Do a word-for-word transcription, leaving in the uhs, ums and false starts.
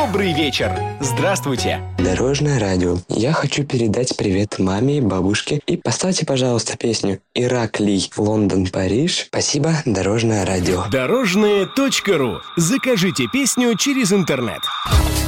Добрый вечер. Здравствуйте. Дорожное радио. Я хочу передать привет маме и бабушке. И поставьте, пожалуйста, песню «Ираклий, Лондон, Париж». Спасибо, Дорожное радио. Дорожное точка ру. Закажите песню через интернет.